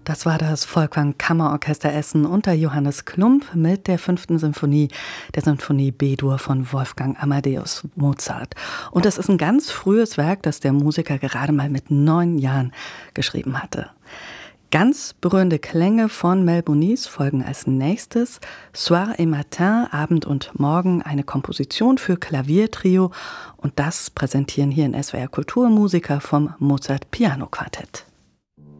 Das war das Folkwang Kammerorchester Essen unter Johannes Klump mit der 5. Symphonie, der Sinfonie B-Dur von Wolfgang Amadeus Mozart. Und das ist ein ganz frühes Werk, das der Musiker gerade mal mit 9 Jahren geschrieben hatte. Ganz berührende Klänge von Mel Bonis folgen als nächstes. Soir et Matin, Abend und Morgen, eine Komposition für Klaviertrio. Und das präsentieren hier in SWR Kultur Musiker vom Mozart Piano Quartett.